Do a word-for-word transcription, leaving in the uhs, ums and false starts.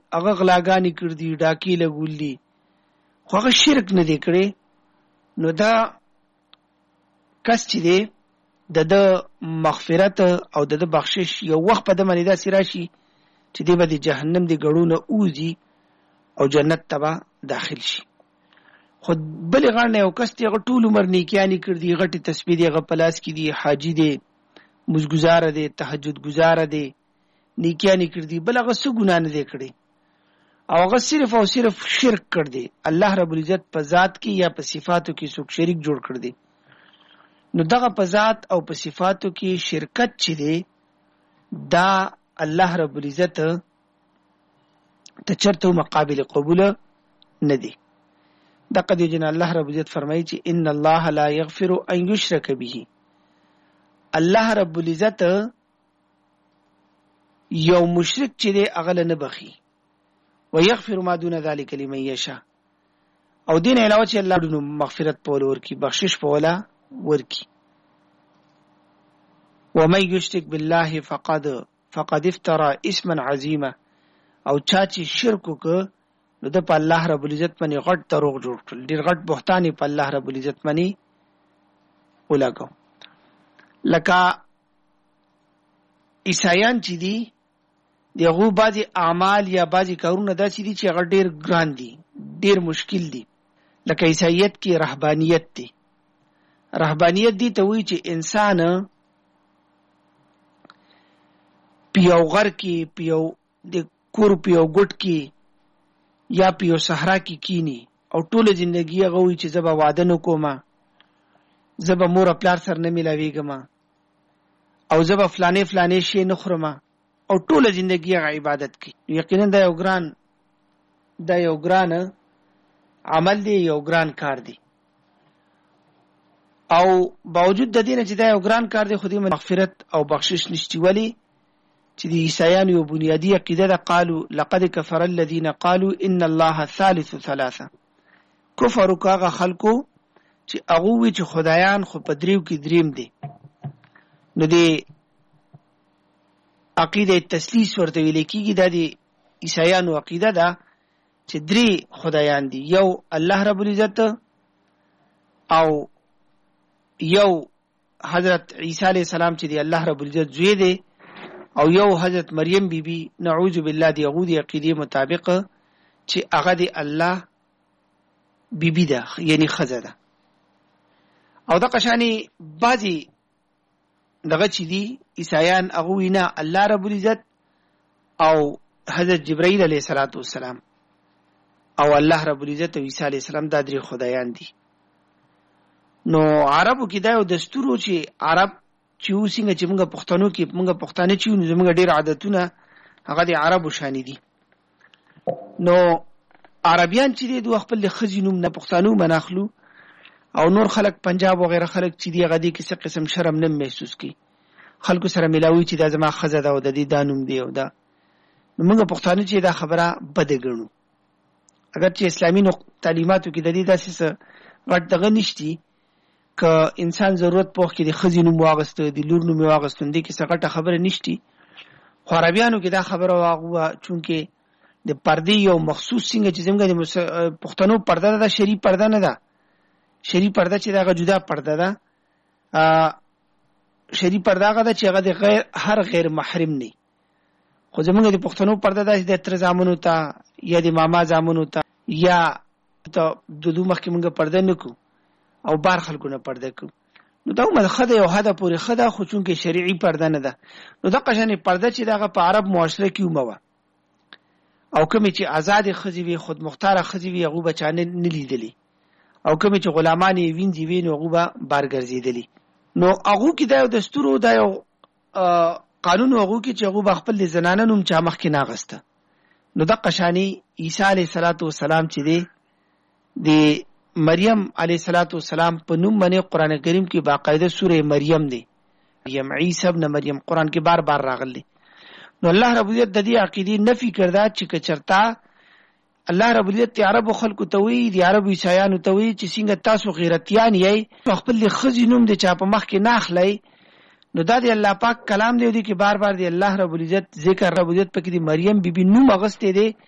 هغه غلاګانی کړ دي ډاکی لګول دي خو هغه شرک نه دی کړی نو دا کس چې دی د د مغفرت او د د بخشش یو وخت په د باندې داسې راشي چې دی به د جهنم د ګړو نه وځي او جنت ته به داخل شي. خو بلې غاړه یو کس دی هغه ټول عمر نیکیانې کړي دي غټې تسبیح دی هغه په لاس کې دي حاجي دی مزګزاره دی تهجد گزاره دی نیکیانې کړي دي بل هغه څه ګناه نه دی کړی او هغه صرف او صرف شرک کړ دی الله رب العزت په ذات کې یا په صفاتو کې څوک شریک جوړ کړ دی نو دغه په ذات او په صفاتو کې شرکت چې دی دا الله رب العزت ته چرته مقابل قبول نه دی. دغه دی جن الله رب العزت فرمایي چې ان الله لا یغفر ان یشرک به الله رب العزت یو مشرک چې دی هغه نه بخي ويغفر ما دون ذلك لمن يشاء او دین علاوه چې الله دې مغفرت په ورکی بخشش په ولا ورکی. ومن يشرك بالله فقد فقد افترى اسما عظيما او چا چې شرک وکړ نو د په الله رب العزت باندې غټ دروغ جوړ کړ ډیر غټ بهتان په الله رب العزت باندې ولګو. لکه عیسایان چې دي دغه بعضی اعمال یا بعضی کارونه داسې دي چې هغه ډیر ګران دي ډیر مشکل دي لکه عیسایت کې رهبانیت دي. رهبانیت دي ته وایي چې انسان پیو غر کې پیو د کور پیو ګټ کې یا پیو صحرا کې کینی او ټول ژوندۍ هغه وایي چې زه به واده نه کوم زه به مور پلار سره نه ملاویږم او زه به فلانه فلانه شی نه خورم او ټول ژوندۍ هغه عبادت کوي. یقینا دا یو ګران دا یو ګران عمل دی یو ګران کار دی او باوجود د دې نه چې دا یو ګران کار دی خو دې مغفرت او بخشش نشتی ولی چې د عیسایانو یو بنیادی عقیده ده قالوا لقد كفر الذين قالوا ان الله ثالث ثلاثه کفر وکغه خلکو چې هغه وی چې خدایان خو په دریو کې دریم دي نو دی عقیده تسلیث ورته ویل کیږي د عیسایانو عقیده ده چې درې خدایان دي یو الله رب العزت او یو حضرت عیسی علیہ السلام چې دی الله رب العزت زوی دی او یو حضرت مریم بی بی نعوذ بالله دی هغه دی عقیده مطابق چې هغه دی الله بی بی ده یعنی خزه ده او د قشانی بعضی دغه چې دی عیسایان هغه وینا الله رب العزت او حضرت جبرائیل علیہ الصلوۃ والسلام او الله رب العزت او عیسی علیہ السلام دا درې خدایان دي. نو عربو کې دا یو دستور چې عرب چې وسینګه چې موږ پښتنو کې موږ پښتانه چې موږ ډېر عادتونه هغه د عربو شان دي. نو عربیان چې دوه خپل خزینوم نه پښتنو مناخلو او نور خلک پنجاب او غیره خلک چې دی غدي کې څه قسم شرم نه محسوس کی خلکو سره ملاوي چې دا زما خزه ده او د دې دانوم دی او دا نو موږ پښتانه چې دا خبره بده ګڼو اگر چې اسلامي تعلیماتو کې د دې داسې غټ دغه نشتی که انسان ضرورت پوښ کې د خزینو مواغسته د لور نو مواغستون دي کې څه غټه خبره نشتی خو عربیانو کې دا خبره واغوه چونکه د پردې یو مخصوص څنګه چې زموږ د پښتنو پرده ده شری پرده نه ده شری پرده چې دا جدا پرده ده شری پرده هغه چې هغه د غیر هر غیر محرم نه خو زموږ د پښتنو پرده ده د تر زامنو ته یا د ماما زامنو ته یا ته د دوه مخ کې موږ پرده نکو او بار خلکو نه پرده کو نو دا موږ خدای او هدا پورې خدا خو چونکه شرعي پرده نه ده نو دا قشنه پرده چې دغه په عرب معاشره کې وموه او کوم چې آزاد خزي وي خود مختار خزي وي هغه بچانه نه لیدلی او کوم چې غلامان یې وینځي وین هغه به بار ګرځیدلی نو هغه کې دا یو دستور دا یو قانون هغه کې چې هغه خپل زنانه نوم چا مخ کې ناغسته نو د قشانی عیسی علیه السلام چې دی د مریم علیه السلام په نوم باندې قران کریم کې باقاعده سوره مریم دی مریم عیسی ابن مریم قران کې بار بار راغلی نو الله رب العزت د دې عقیده نفي کړدا چې کچرتا الله رب العزت عرب خلکو ته وی دی عرب عیسایانو ته وی چې څنګه تاسو غیرتیان یې خپل خزي نوم د چا په مخ کې ناخلی نو دا دی الله پاک کلام دی دی کې بار بار دی الله رب العزت ذکر رب العزت پکې دی مریم بی بی نوم اغسته دی